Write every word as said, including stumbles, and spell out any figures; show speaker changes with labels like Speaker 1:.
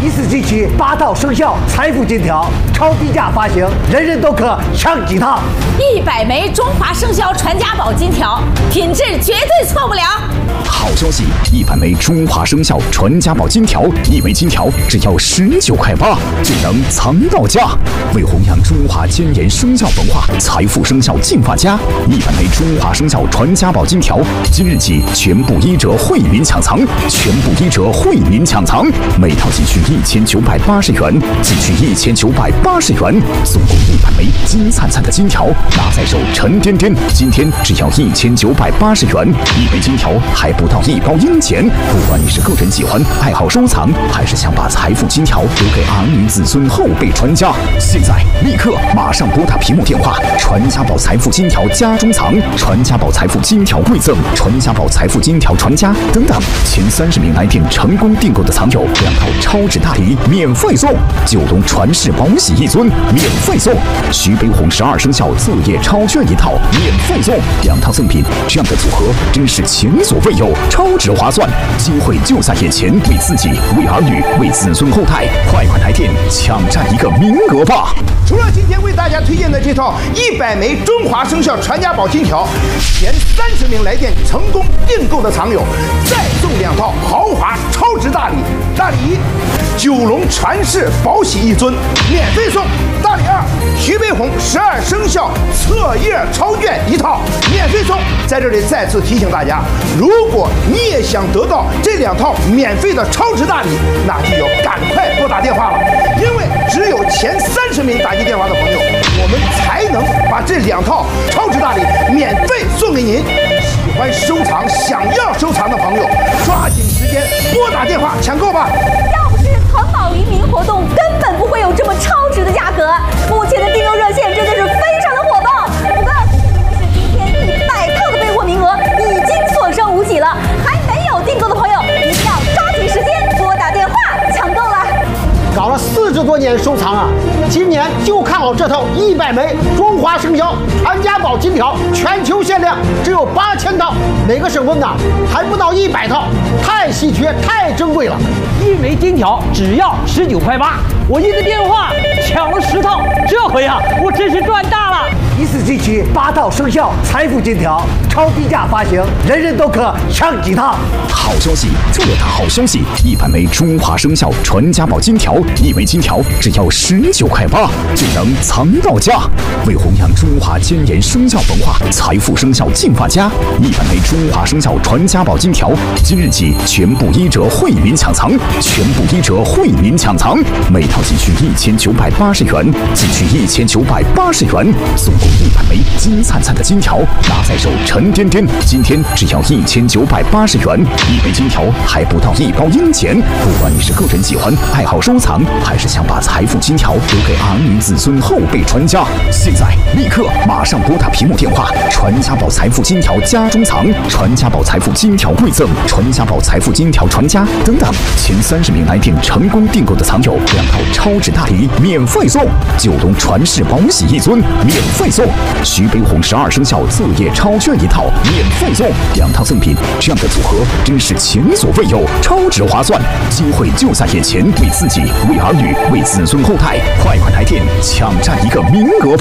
Speaker 1: 一次集齐八套生肖财富金条，超低价发行，人人都可抢几套。
Speaker 2: 一百枚中华生肖传家宝金条，品质绝对错不了。
Speaker 3: 好消息，一百枚中华生肖传家宝金条，一枚金条只要十九块八，就能藏到家。为弘扬中华坚严生肖文化，财富生肖进发家，一百枚中华生肖传家宝金条，今日起全部一折惠民抢藏，全部一折惠民抢藏，每套仅需一千九百八十元，仅需一千九百八十元，总共一百枚金灿灿的金条，拿在手沉甸甸。今天只要一千九百八十元，一枚金条还不到一包银钱。不管你是个人喜欢、爱好收藏，还是想把财富金条留给儿女子孙后辈传家，现在立刻马上拨打屏幕电话，传家宝财富金条家中藏，传家宝财富金条馈赠，传家宝财富金条传家等等。前三十名来电成功订购的藏友，两套超值大礼免费送，九龙传世宝玺一尊免费送，徐悲鸿十二生肖作业超卷一套免费送，两套赠品，这样的组合真是前所未有，超值划算，机会就在眼前，为自己、为儿女、为子孙后代，快快来电抢占一个名额吧！
Speaker 4: 除了今天为大家推荐的这套一百枚中华生肖传家宝金条，前三十名来电成功订购的藏友，再送两套豪华超值大礼。大礼一，九龙传世宝玺一尊，免费送；大礼二，徐悲鸿十二生肖册页超卷一套，免费送。在这里再次提醒大家，如果你也想得到这两套免费的超值大礼，那就要赶快拨打电话了，因为只有前三十名打进电话的朋友，我们才能把这两套超值大礼免费送给您。喜欢收藏、想要收藏的朋友，抓紧时间拨打电话抢购吧！
Speaker 5: 要不是淘宝移民活动，根本不会有这么超值的价格。目前的订购热线真的是非常的火爆。我告诉你们的是，今天一百套的备货名额已经所剩无几了，还没有订购的朋友，一定要抓紧时间拨打电话抢购了。
Speaker 1: 搞了四十多年收藏啊，今年就看好这套一百枚中华生肖传家宝金条，全球限量只有八千套，每个省份呢还不到一百套，太稀缺太珍贵了。
Speaker 6: 一枚金条只要十九块八，我一个电话抢了十套，这回啊我真是赚大了！
Speaker 1: 一次集齐八套生肖财富金条，超低价发行，人人都可抢几套。
Speaker 3: 好消息，特大好消息！一百枚中华生肖传家宝金条，一枚金条只要十九块八，就能藏到家。为弘扬中华坚严生肖文化，财富生肖进发家，一百枚中华生肖传家宝金条，今日起全部一折惠民抢藏，全部一折惠民抢藏，每套仅需一千九百八十元，仅需一千九百八十元，总共一百枚金灿灿的金条，拿在手沉甸甸。今天只要一千九百八十元，一枚金条还不到一包银钱。不管你是个人喜欢、爱好收藏，还是想把财富金条留给儿女子孙后辈传家，现在立刻马上拨打屏幕电话，传家宝财富金条家中藏，传家宝财富金条馈赠，传家宝财富金条传家等等。前三十名来电成功订购的藏友，两套超值大礼免费送，九龙传世宝玺一尊免费送，徐悲鸿十二生肖作业超卷一套免费送，两套赠品，这样的组合真是前所未有，超值划算，机会就在眼前，为自己、为儿女、为子孙后代，快快来电抢占一个名额吧！